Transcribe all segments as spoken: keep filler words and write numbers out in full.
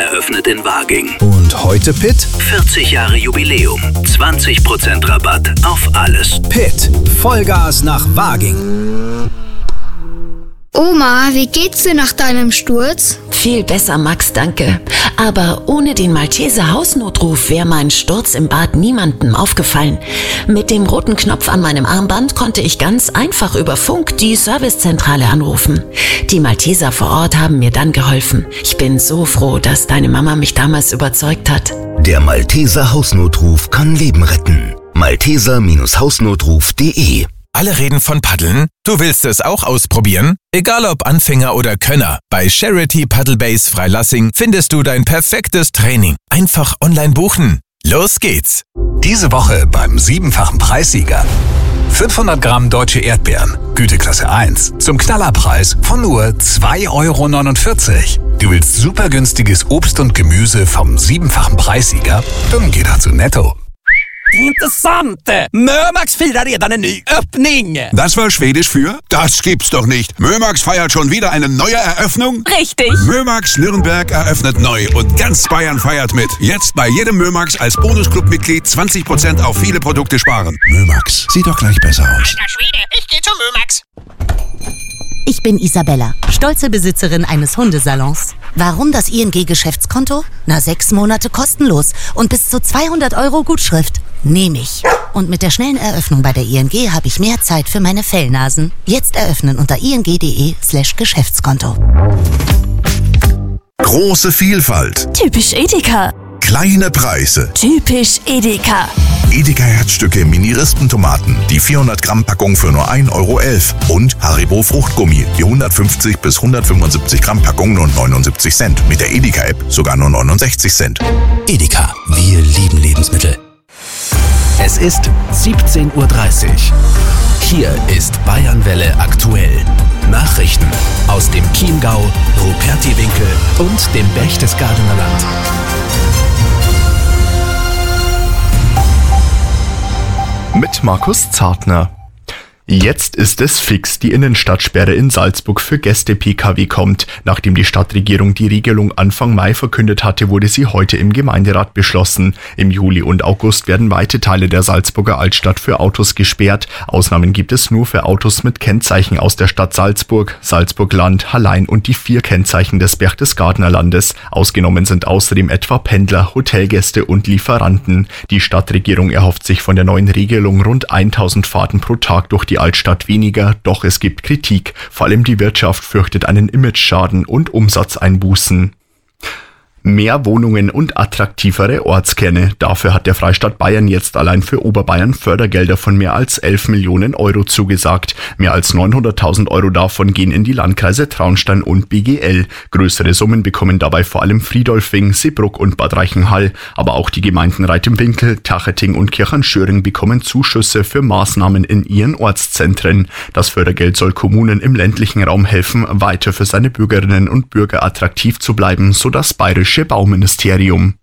eröffnet in Waging. Und heute Pitt? vierzig Jahre Jubiläum. zwanzig Prozent Rabatt auf alles. Pitt, Vollgas nach Waging. Oma, wie geht's dir nach deinem Sturz? Viel besser, Max, danke. Aber ohne den Malteser Hausnotruf wäre mein Sturz im Bad niemandem aufgefallen. Mit dem roten Knopf an meinem Armband konnte ich ganz einfach über Funk die Servicezentrale anrufen. Die Malteser vor Ort haben mir dann geholfen. Ich bin so froh, dass deine Mama mich damals überzeugt hat. Der Malteser Hausnotruf kann Leben retten. malteser Hausnotruf punkt de. Alle reden von Paddeln? Du willst es auch ausprobieren? Egal ob Anfänger oder Könner, bei Charity Paddle Base Freilassing findest du dein perfektes Training. Einfach online buchen. Los geht's! Diese Woche beim siebenfachen Preissieger. fünfhundert Gramm deutsche Erdbeeren, Güteklasse eins, zum Knallerpreis von nur zwei Euro neunundvierzig. Du willst super günstiges Obst und Gemüse vom siebenfachen Preissieger? Dann geh doch zu Netto. Intressant! Mömax firar redan en ny öppning! Das war Schwedisch für? Das gibt's doch nicht! Mömax feiert schon wieder eine neue Eröffnung? Richtig! Mömax Nürnberg eröffnet neu und ganz Bayern feiert mit. Jetzt bei jedem Mömax als Bonusclub-Mitglied zwanzig Prozent auf viele Produkte sparen. Mömax, sieht doch gleich besser aus. Alter Schwede, ich geh zu Mömax! Ich bin Isabella, stolze Besitzerin eines Hundesalons. Warum das I N G-Geschäftskonto? Na, sechs Monate kostenlos und bis zu zweihundert Euro Gutschrift. Nehme ich. Und mit der schnellen Eröffnung bei der I N G habe ich mehr Zeit für meine Fellnasen. Jetzt eröffnen unter ing.de slash Geschäftskonto. Große Vielfalt. Typisch Edeka. Kleine Preise. Typisch Edeka. Edeka Herzstücke Mini-Rispentomaten. Die vierhundert Gramm Packung für nur ein Euro elf. Und Haribo Fruchtgummi. Die hundertfünfzig bis hundertfünfundsiebzig Gramm Packung nur neunundsiebzig Cent. Mit der Edeka-App sogar nur neunundsechzig Cent. Edeka, wir lieben Lebensmittel. Es ist siebzehn Uhr dreißig. Hier ist Bayernwelle aktuell. Nachrichten aus dem Chiemgau, Rupertiwinkel und dem Berchtesgadener Land. Mit Markus Zartner. Jetzt ist es fix, die Innenstadtsperre in Salzburg für Gäste-P K W kommt. Nachdem die Stadtregierung die Regelung Anfang Mai verkündet hatte, wurde sie heute im Gemeinderat beschlossen. Im Juli und August werden weite Teile der Salzburger Altstadt für Autos gesperrt. Ausnahmen gibt es nur für Autos mit Kennzeichen aus der Stadt Salzburg, Salzburg-Land, Hallein und die vier Kennzeichen des Berchtesgadener Landes. Ausgenommen sind außerdem etwa Pendler, Hotelgäste und Lieferanten. Die Stadtregierung erhofft sich von der neuen Regelung rund tausend Fahrten pro Tag durch die Altstadt weniger, doch es gibt Kritik. Vor allem die Wirtschaft fürchtet einen Imageschaden und Umsatzeinbußen. Mehr Wohnungen und attraktivere Ortskerne. Dafür hat der Freistaat Bayern jetzt allein für Oberbayern Fördergelder von mehr als elf Millionen Euro zugesagt. Mehr als neunhunderttausend Euro davon gehen in die Landkreise Traunstein und B G L. Größere Summen bekommen dabei vor allem Friedolfing, Seebrugg und Bad Reichenhall. Aber auch die Gemeinden Reit im Winkel, Tacheting und Kirchernschöring bekommen Zuschüsse für Maßnahmen in ihren Ortszentren. Das Fördergeld soll Kommunen im ländlichen Raum helfen, weiter für seine Bürgerinnen und Bürger attraktiv zu bleiben, so das bayerische Bauministerium.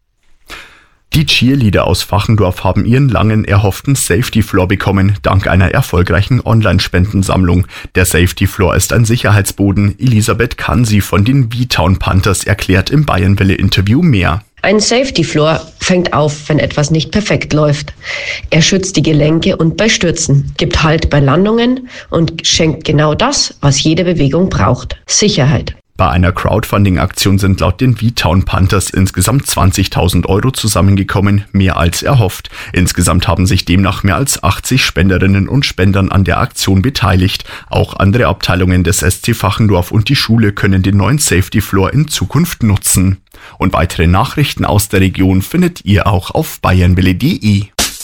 Die Cheerleader aus Fachendorf haben ihren langen erhofften Safety Floor bekommen, dank einer erfolgreichen Online-Spendensammlung. Der Safety Floor ist ein Sicherheitsboden. Elisabeth Kansi von den V-Town Panthers erklärt im Bayernwelle-Interview mehr. Ein Safety Floor fängt auf, wenn etwas nicht perfekt läuft. Er schützt die Gelenke und bei Stürzen, gibt Halt bei Landungen und schenkt genau das, was jede Bewegung braucht: Sicherheit. Bei einer Crowdfunding-Aktion sind laut den V-Town Panthers insgesamt zwanzigtausend Euro zusammengekommen, mehr als erhofft. Insgesamt haben sich demnach mehr als achtzig Spenderinnen und Spendern an der Aktion beteiligt. Auch andere Abteilungen des S C Fachendorf und die Schule können den neuen Safety Floor in Zukunft nutzen. Und weitere Nachrichten aus der Region findet ihr auch auf bayernwelle punkt de.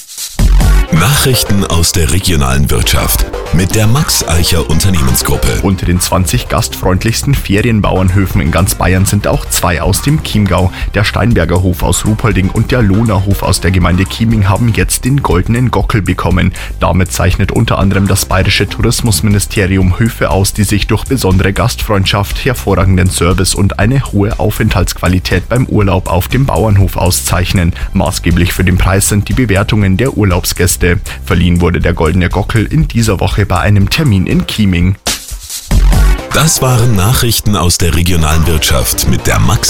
Nachrichten aus der regionalen Wirtschaft mit der Max Eicher Unternehmensgruppe. Unter den zwanzig gastfreundlichsten Ferienbauernhöfen in ganz Bayern sind auch zwei aus dem Chiemgau. Der Steinberger Hof aus Ruhpolding und der Lohner Hof aus der Gemeinde Chieming haben jetzt den Goldenen Gockel bekommen. Damit zeichnet unter anderem das Bayerische Tourismusministerium Höfe aus, die sich durch besondere Gastfreundschaft, hervorragenden Service und eine hohe Aufenthaltsqualität beim Urlaub auf dem Bauernhof auszeichnen. Maßgeblich für den Preis sind die Bewertungen der Urlaubsgäste. Verliehen wurde der Goldene Gockel in dieser Woche bei einem Termin in Chieming. Das waren Nachrichten aus der regionalen Wirtschaft mit der Max